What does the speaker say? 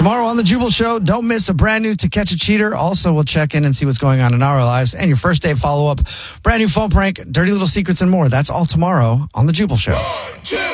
Tomorrow on The Jubal Show, don't miss a brand new To Catch a Cheater. Also, we'll check in and see what's going on in our lives. And your first date follow-up, brand new phone prank, dirty little secrets, and more. That's all tomorrow on The Jubal Show. 1, 2.